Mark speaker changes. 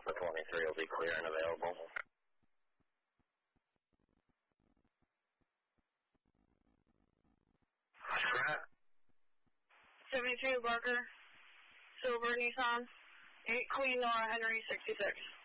Speaker 1: The 23 will be clear and available. Scrap.
Speaker 2: 72 Barker, Silver Nissan, 8 Queen Nora Henry 66.